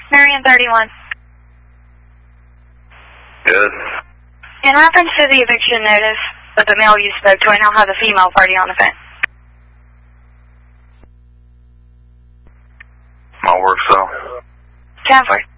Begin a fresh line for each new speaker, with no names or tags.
Marion 31.
Good.
In reference to the eviction notice of the male you spoke to, I now have the female party on the phone.
My work cell.
10-4.